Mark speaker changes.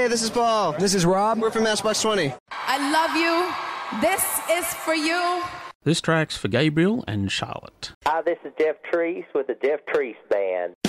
Speaker 1: Hey, this is Paul.
Speaker 2: This is Rob.
Speaker 1: We're from Matchbox 20.
Speaker 3: I love you. This is for you.
Speaker 4: This track's for Gabriel and Charlotte.
Speaker 5: Hi, this is Jeff Treese with the Jeff Treese Band.